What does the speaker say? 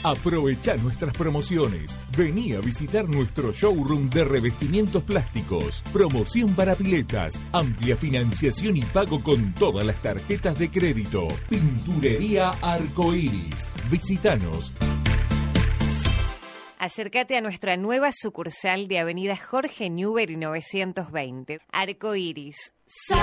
Aprovecha nuestras promociones. Vení a visitar nuestro showroom de revestimientos plásticos. Promoción para piletas. Amplia financiación y pago con todas las tarjetas de crédito. Pinturería Arcoiris. Visítanos. Acércate a nuestra nueva sucursal de Avenida Jorge Newbery 920. Arcoiris.